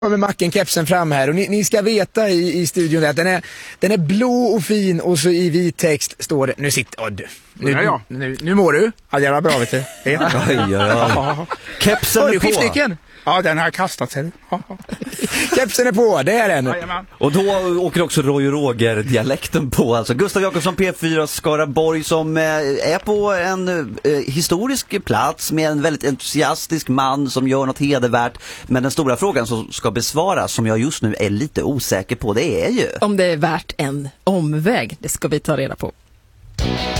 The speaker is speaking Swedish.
Med macken kepsen fram här och ni ska veta i studion att den är blå och fin och så i vit text står det nu mår du. Ja, det var bra vet du. Ja. Kepsen är på. Skiftnyckeln. Ja, den har kastat sig. Kepsen är på, det är den. Jajamän. Och då åker också Roy och Roger-dialekten på. Alltså Gustav Jakobsson, P4 Skaraborg, som är på en historisk plats med en väldigt entusiastisk man som gör något hedervärt. Men den stora frågan som ska besvaras, som jag just nu är lite osäker på, det är ju... om det är värt en omväg, det ska vi ta reda på.